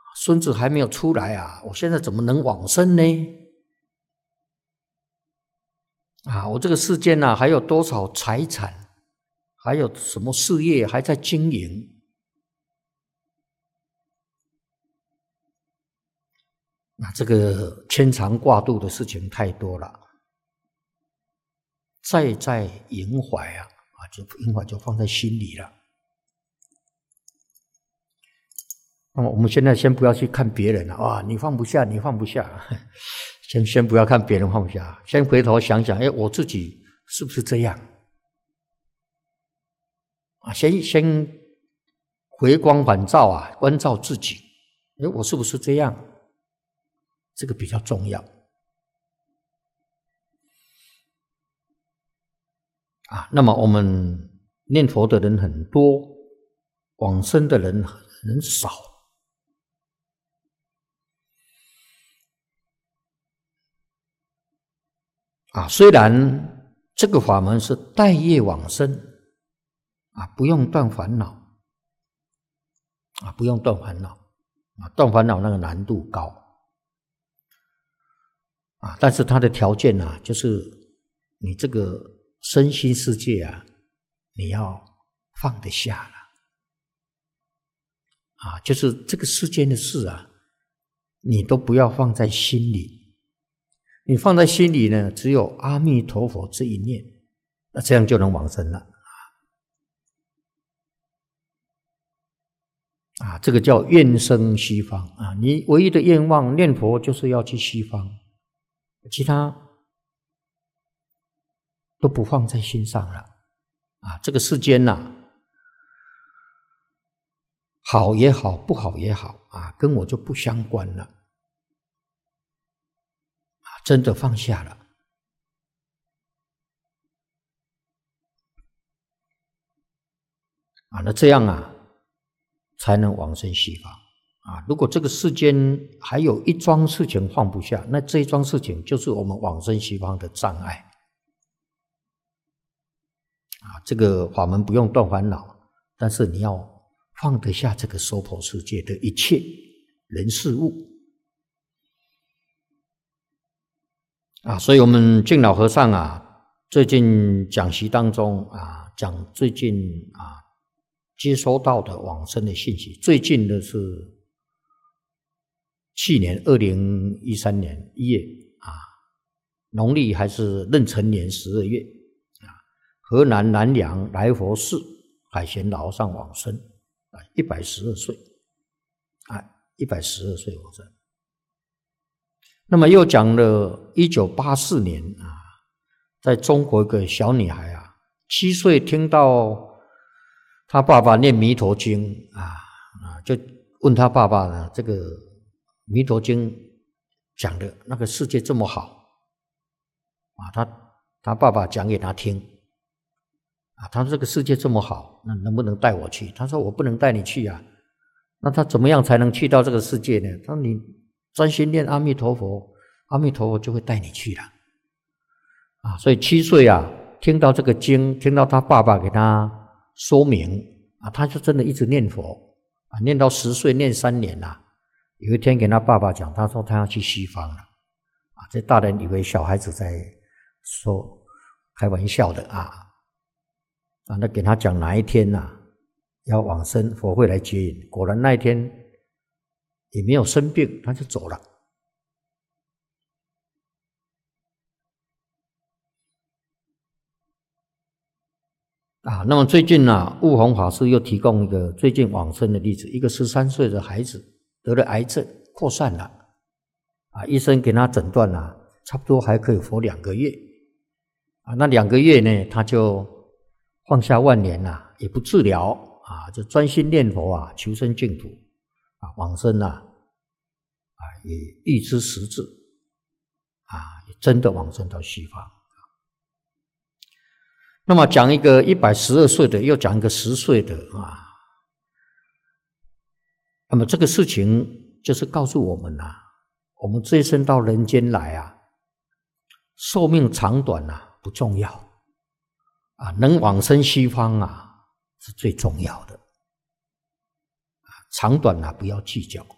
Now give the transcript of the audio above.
孙子还没有出来啊，我现在怎么能往生呢？我这个世间还有多少财产，还有什么事业还在经营？这个牵肠挂肚的事情太多了，在萦怀就萦怀就放在心里了。那么我们现在先不要去看别人了你放不下，你放不下，先不要看别人放不下，先回头想想，我自己是不是这样？先回光返照关照自己，我是不是这样？这个比较重要那么我们念佛的人很多，往生的人很少虽然这个法门是带业往生不用断烦恼不用断烦恼断烦恼那个难度高但是它的条件就是你这个身心世界你要放得下了就是这个世间的事你都不要放在心里，你放在心里呢，只有阿弥陀佛这一念，那这样就能往生了这个叫愿生西方你唯一的愿望念佛就是要去西方，其他都不放在心上了这个世间好也好，不好也好跟我就不相关了真的放下了那这样才能往生西方如果这个世间还有一桩事情放不下，那这一桩事情就是我们往生西方的障碍这个法门不用断烦恼，但是你要放得下这个娑婆世界的一切人事物所以我们净老和尚最近讲习当中讲最近接收到的往生的信息，最近的是去年2013年1月农历还是壬辰年12月河南南阳来佛寺海贤老和尚往生112岁112岁往生。那么又讲了1984年在中国一个小女孩7岁听到她爸爸念弥陀经就问她爸爸呢，这个弥陀经讲的那个世界这么好他爸爸讲给他听他说这个世界这么好，那能不能带我去？他说我不能带你去那他怎么样才能去到这个世界呢？他说你专心念阿弥陀佛，阿弥陀佛就会带你去了所以7岁听到这个经，听到他爸爸给他说明他就真的一直念佛念到10岁，念3年有一天跟他爸爸讲，他说他要去西方了这大人以为小孩子在说开玩笑的那给他讲哪一天要往生，佛会来接引。果然那一天也没有生病，他就走了那么最近悟宏法师又提供一个最近往生的例子，一个13岁的孩子得了癌症扩散了医生给他诊断差不多还可以活2个月那2个月呢，他就放下万年也不治疗就专心念佛求生净土往生也预知时至也真的往生到西方。那么讲一个112岁的，又讲一个10岁的那么这个事情就是告诉我们我们这一生到人间来寿命长短不重要能往生西方是最重要的长短不要计较